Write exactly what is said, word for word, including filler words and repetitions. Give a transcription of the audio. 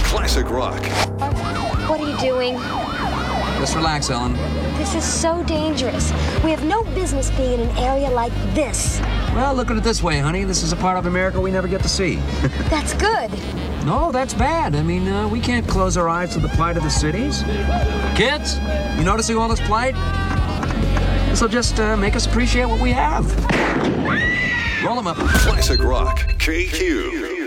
Classic Rock. What are you doing? Just relax, Ellen. This is so dangerous. We have no business being in an area like this. Well, look at it this way, honey. This is a part of America we never get to see. That's good. No, that's bad. I mean, uh, we can't close our eyes to the plight of the cities. Kids, you noticing all this plight? This'll just uh, make us appreciate what we have. Roll them up. Classic Rock. K Q.